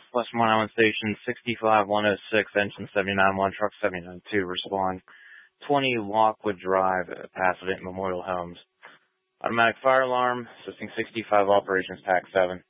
Westmont Island Station, 65106, engine 791, truck 792, respond. 20 Lockwood Drive, Pasadena Memorial Homes. Automatic fire alarm, assisting 65 operations, TAC 7.